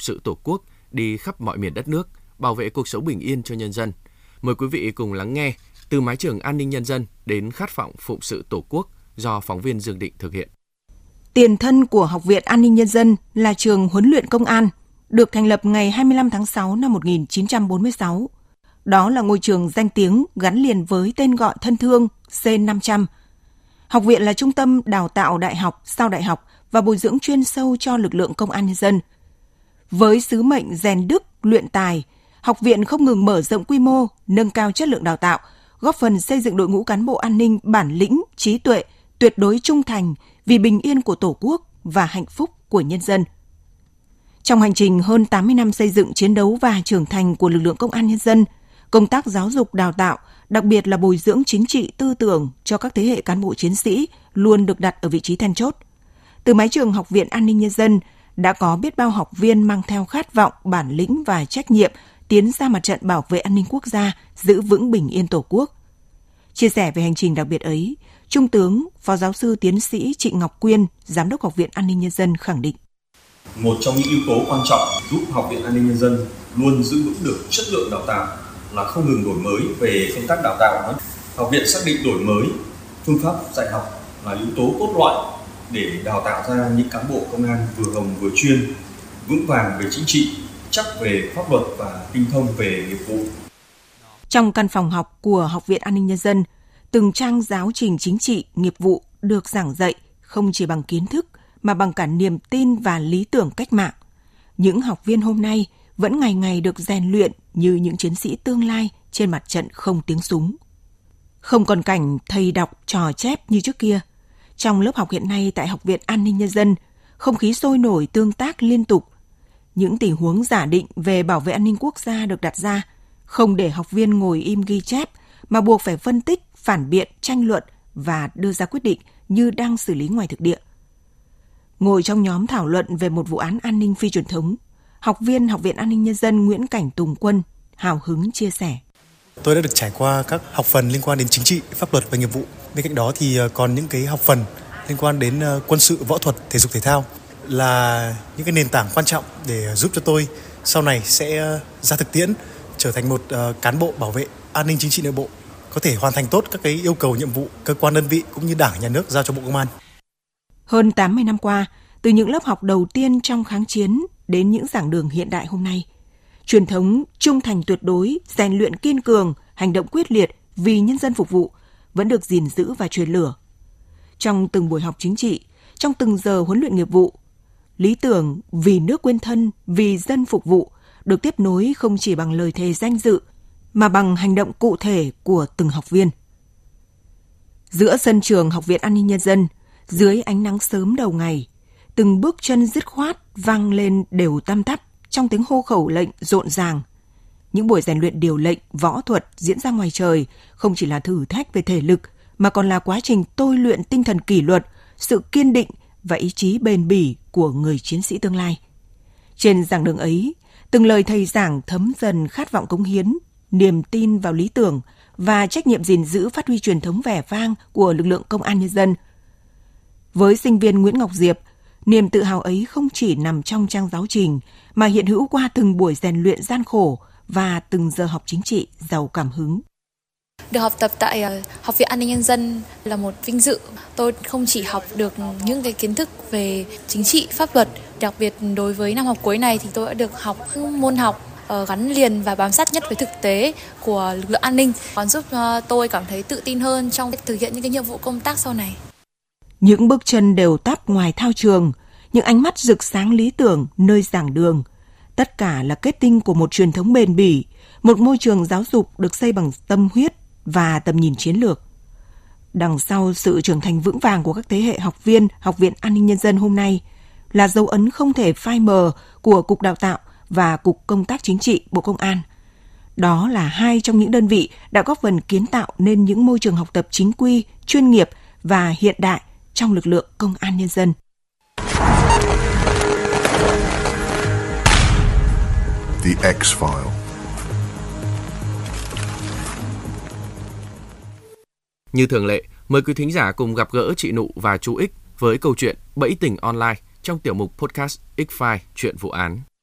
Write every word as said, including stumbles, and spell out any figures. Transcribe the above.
sự Tổ quốc đi khắp mọi miền đất nước, bảo vệ cuộc sống bình yên cho nhân dân. Mời quý vị cùng lắng nghe từ mái trường An ninh nhân dân đến khát vọng phụng sự Tổ quốc do phóng viên Dương Định thực hiện. Tiền thân của Học viện An ninh Nhân dân là trường huấn luyện công an, được thành lập ngày hai mươi lăm tháng sáu năm một nghìn chín trăm bốn mươi sáu. Đó là ngôi trường danh tiếng gắn liền với tên gọi thân thương C năm trăm. Học viện là trung tâm đào tạo đại học, sau đại học và bồi dưỡng chuyên sâu cho lực lượng công an nhân dân. Với sứ mệnh rèn đức, luyện tài, học viện không ngừng mở rộng quy mô, nâng cao chất lượng đào tạo, góp phần xây dựng đội ngũ cán bộ an ninh bản lĩnh, trí tuệ, tuyệt đối trung thành vì bình yên của Tổ quốc và hạnh phúc của nhân dân. Trong hành trình hơn tám mươi năm xây dựng, chiến đấu và trưởng thành của lực lượng công an nhân dân, công tác giáo dục đào tạo, đặc biệt là bồi dưỡng chính trị tư tưởng cho các thế hệ cán bộ chiến sĩ luôn được đặt ở vị trí then chốt. Từ mái trường Học viện An ninh Nhân dân đã có biết bao học viên mang theo khát vọng, bản lĩnh và trách nhiệm tiến ra mặt trận bảo vệ an ninh quốc gia, giữ vững bình yên Tổ quốc. Chia sẻ về hành trình đặc biệt ấy, Trung tướng, Phó giáo sư tiến sĩ Trịnh Ngọc Quyên, Giám đốc Học viện An ninh Nhân dân khẳng định. Một trong những yếu tố quan trọng giúp Học viện An ninh Nhân dân luôn giữ vững được chất lượng đào tạo là không ngừng đổi mới về công tác đào tạo. Học viện xác định đổi mới phương pháp dạy học là yếu tố cốt lõi để đào tạo ra những cán bộ công an vừa hồng vừa chuyên, vững vàng về chính trị, chắc về pháp luật và tinh thông về nghiệp vụ. Trong căn phòng học của Học viện An ninh Nhân dân, từng trang giáo trình chính trị, nghiệp vụ được giảng dạy không chỉ bằng kiến thức mà bằng cả niềm tin và lý tưởng cách mạng. Những học viên hôm nay vẫn ngày ngày được rèn luyện như những chiến sĩ tương lai trên mặt trận không tiếng súng. Không còn cảnh thầy đọc trò chép như trước kia. Trong lớp học hiện nay tại Học viện An ninh Nhân dân, không khí sôi nổi tương tác liên tục. Những tình huống giả định về bảo vệ an ninh quốc gia được đặt ra, không để học viên ngồi im ghi chép, mà buộc phải phân tích, phản biện, tranh luận và đưa ra quyết định như đang xử lý ngoài thực địa. Ngồi trong nhóm thảo luận về một vụ án an ninh phi truyền thống, học viên Học viện An ninh Nhân dân Nguyễn Cảnh Tùng Quân hào hứng chia sẻ. Tôi đã được trải qua các học phần liên quan đến chính trị, pháp luật và nghiệp vụ. Bên cạnh đó thì còn những cái học phần liên quan đến quân sự, võ thuật, thể dục thể thao là những cái nền tảng quan trọng để giúp cho tôi sau này sẽ ra thực tiễn, trở thành một cán bộ bảo vệ an ninh chính trị nội bộ, có thể hoàn thành tốt các cái yêu cầu nhiệm vụ cơ quan đơn vị cũng như Đảng, Nhà nước giao cho Bộ Công an. Hơn tám mươi năm qua, từ những lớp học đầu tiên trong kháng chiến đến những giảng đường hiện đại hôm nay, truyền thống trung thành tuyệt đối, rèn luyện kiên cường, hành động quyết liệt vì nhân dân phục vụ vẫn được gìn giữ và truyền lửa. Trong từng buổi học chính trị, trong từng giờ huấn luyện nghiệp vụ, lý tưởng vì nước quên thân, vì dân phục vụ được tiếp nối không chỉ bằng lời thề danh dự mà bằng hành động cụ thể của từng học viên. Giữa sân trường Học viện An ninh Nhân dân, dưới ánh nắng sớm đầu ngày, từng bước chân dứt khoát vang lên đều tăm tắp trong tiếng hô khẩu lệnh rộn ràng. Những buổi rèn luyện điều lệnh, võ thuật diễn ra ngoài trời không chỉ là thử thách về thể lực mà còn là quá trình tôi luyện tinh thần kỷ luật, sự kiên định và ý chí bền bỉ của người chiến sĩ tương lai. Trên giảng đường ấy, từng lời thầy giảng thấm dần khát vọng cống hiến, niềm tin vào lý tưởng và trách nhiệm gìn giữ phát huy truyền thống vẻ vang của lực lượng công an nhân dân. Với sinh viên Nguyễn Ngọc Diệp, niềm tự hào ấy không chỉ nằm trong trang giáo trình mà hiện hữu qua từng buổi rèn luyện gian khổ và từng giờ học chính trị giàu cảm hứng. Được học tập tại Học viện An ninh Nhân dân là một vinh dự. Tôi không chỉ học được những cái kiến thức về chính trị, pháp luật, đặc biệt đối với năm học cuối này thì tôi đã được học môn học gắn liền và bám sát nhất với thực tế của lực lượng an ninh, còn giúp tôi cảm thấy tự tin hơn trong thực hiện những cái nhiệm vụ công tác sau này. Những bước chân đều tắp ngoài thao trường, những ánh mắt rực sáng lý tưởng nơi giảng đường, tất cả là kết tinh của một truyền thống bền bỉ, một môi trường giáo dục được xây bằng tâm huyết và tầm nhìn chiến lược. Đằng sau sự trưởng thành vững vàng của các thế hệ học viên Học viện An ninh Nhân dân hôm nay là dấu ấn không thể phai mờ của Cục Đào tạo và Cục Công tác Chính trị Bộ Công an. Đó là hai trong những đơn vị đã góp phần kiến tạo nên những môi trường học tập chính quy, chuyên nghiệp và hiện đại trong lực lượng công an nhân dân. The X-File. Như thường lệ, mời quý thính giả cùng gặp gỡ chị Nụ và chú X với câu chuyện Bẫy tình online trong tiểu mục podcast X-File chuyện vụ án.